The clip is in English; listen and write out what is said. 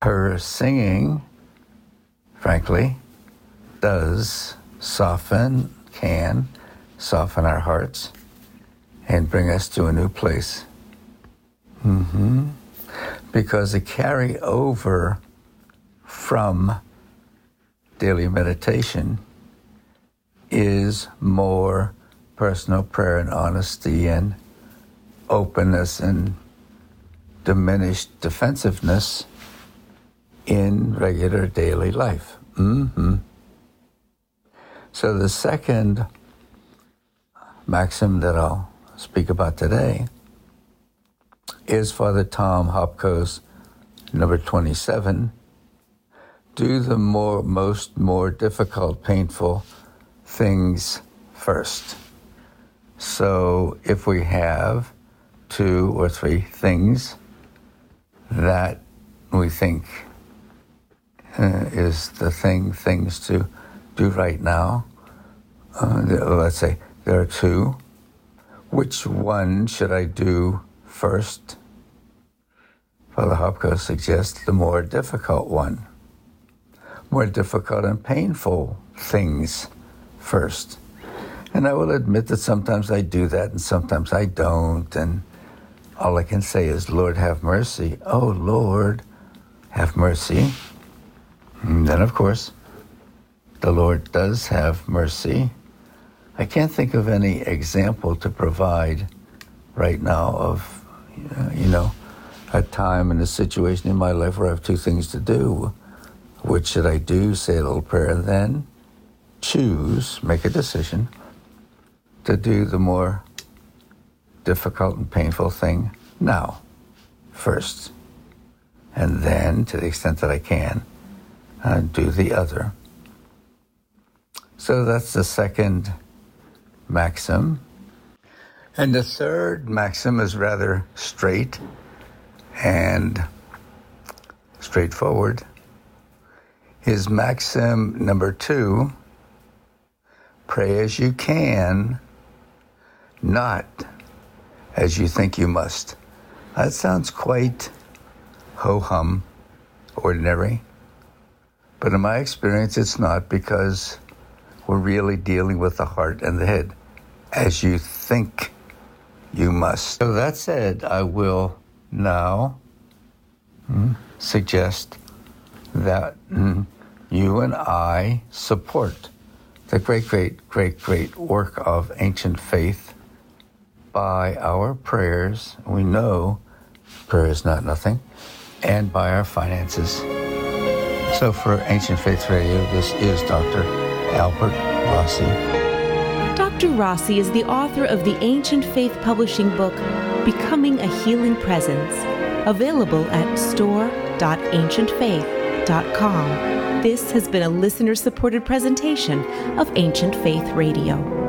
Her singing, frankly, can soften our hearts and bring us to a new place. Because the carry over from daily meditation is more personal prayer and honesty and openness and diminished defensiveness in regular daily life. So the second maxim that I'll speak about today is Father Tom Hopko's number 27. Do the more difficult, painful things first. So if we have 2 or 3 things that we think is the things to do right now, let's say there are 2. Which one should I do first? Father Hopko suggests the more difficult one. More difficult and painful things first. And I will admit that sometimes I do that and sometimes I don't. And all I can say is, Lord, have mercy. Oh, Lord, have mercy. And then, of course, the Lord does have mercy. I can't think of any example to provide right now of, a time and a situation in my life where I have 2 things to do. Which should I do? Say a little prayer, and then make a decision to do the more difficult and painful thing now, first. And then, to the extent that I can, do the other. So that's the second maxim. And the third maxim is rather straight and straightforward. His maxim number 2, pray as you can, not as you think you must. That sounds quite ho-hum, ordinary. But in my experience, it's not, because we're really dealing with the heart and the head, as you think you must. So that said, I will now suggest that you and I support the great work of ancient faith by our prayers. We know prayer is not nothing, and by our finances. So for Ancient Faith Radio, this is Dr. Albert Rossi. Dr. Rossi is the author of the Ancient Faith publishing book, Becoming a Healing Presence, available at store.ancientfaith.com. This has been a listener-supported presentation of Ancient Faith Radio.